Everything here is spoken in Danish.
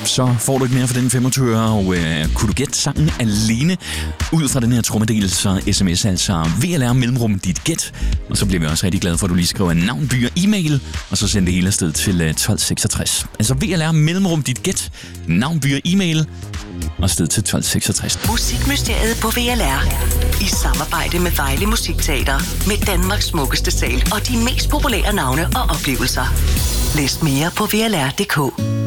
så får du ikke mere for den 25 øre, og kunne du gætte sangen alene ud fra den her trommedel, så sms altså VLR mellemrum dit gæt, og så bliver vi også rigtig glade for, at du lige skriver navn, by og e-mail, og så sender det hele afsted til 1266. Altså VLR mellemrum dit gæt, navn, by og e-mail, og sted til 1266. Musikmysteriet på VLR. I samarbejde med Vejle Musikteater. Med Danmarks smukkeste sal og de mest populære navne og oplevelser. Læs mere på VLR.dk.